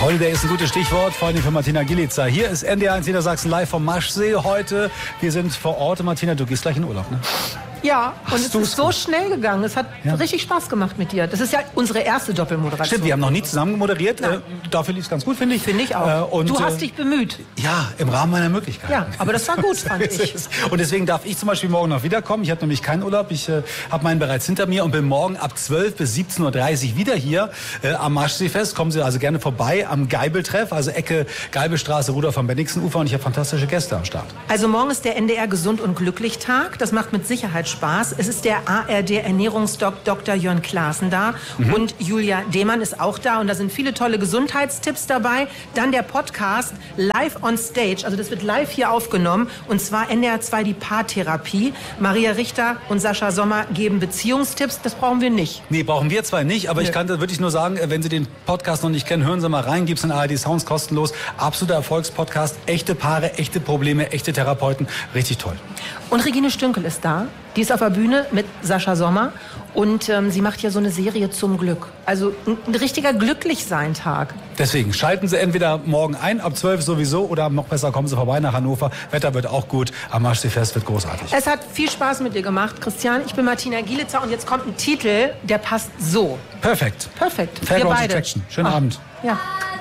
Holiday ist ein gutes Stichwort, vor allem für Martina Gilica. Hier ist NDR1 Niedersachsen live vom Maschsee heute. Wir sind vor Ort. Martina, du gehst gleich in Urlaub, ne? Ja, und es ist so schnell gegangen. Es hat richtig Spaß gemacht mit dir. Das ist ja unsere erste Doppelmoderation. Stimmt, wir haben noch nie zusammen moderiert. Dafür lief es ganz gut, finde ich. Finde ich auch. Und du hast dich bemüht. Ja, im Rahmen meiner Möglichkeiten. Ja, aber das war gut, fand ich. Und deswegen darf ich zum Beispiel morgen noch wiederkommen. Ich habe nämlich keinen Urlaub. Ich habe meinen bereits hinter mir und bin morgen ab 12 bis 17.30 Uhr wieder hier am Maschseefest. Kommen Sie also gerne vorbei am Geibeltreff, also Ecke Geibelstraße, Rudolf am Bennigsen-Ufer. Und ich habe fantastische Gäste am Start. Also morgen ist der NDR Gesund und Glücklich Tag. Das macht mit Sicherheit Spaß. Es ist der ARD-Ernährungsdoc Dr. Jörn Klaassen da und Julia Demann ist auch da und da sind viele tolle Gesundheitstipps dabei. Dann der Podcast live on stage, also das wird live hier aufgenommen und zwar NDR 2 die Paartherapie. Maria Richter und Sascha Sommer geben Beziehungstipps, das brauchen wir nicht. Nee, brauchen wir zwei nicht, aber ich kann da wirklich nur sagen, wenn Sie den Podcast noch nicht kennen, hören Sie mal rein, gibt's in ARD Sounds kostenlos. Absoluter Erfolgspodcast, echte Paare, echte Probleme, echte Therapeuten, richtig toll. Und Regine Stünkel ist da. Die ist auf der Bühne mit Sascha Sommer und sie macht ja so eine Serie zum Glück. Also ein richtiger Glücklichsein-Tag. Deswegen schalten Sie entweder morgen ein, ab 12 sowieso, oder noch besser kommen Sie vorbei nach Hannover. Wetter wird auch gut, am Maschseefest wird großartig. Es hat viel Spaß mit dir gemacht, Christian. Ich bin Martina Gilica und jetzt kommt ein Titel, der passt so. Perfekt. Perfekt. Fairground Attraction. Schönen Abend. Ja.